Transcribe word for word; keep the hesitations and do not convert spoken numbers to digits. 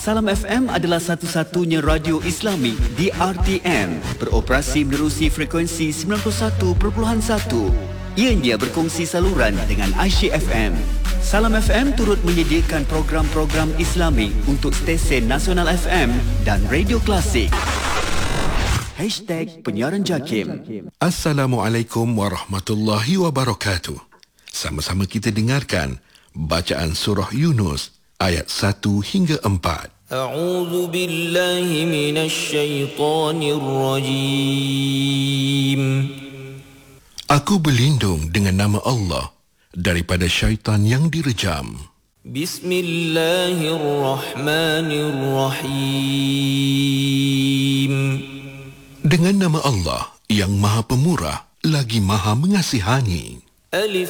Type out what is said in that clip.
Salam F M adalah satu-satunya radio Islami di R T M, beroperasi menerusi frekuensi sembilan puluh satu perpuluhan satu. Ianya berkongsi saluran dengan Aisyah F M. Salam F M turut menyediakan program-program Islami untuk stesen Nasional F M dan Radio Klasik. Hashtag Penyiaran Jakim. Assalamualaikum warahmatullahi wabarakatuh. Sama-sama kita dengarkan bacaan surah Yunus ayat satu hingga empat. A'udzu billahi minasy syaithanir rajim. Aku berlindung dengan nama Allah daripada syaitan yang direjam. Bismillahirrahmanirrahim. Dengan nama Allah yang Maha Pemurah lagi Maha Mengasihani. Alif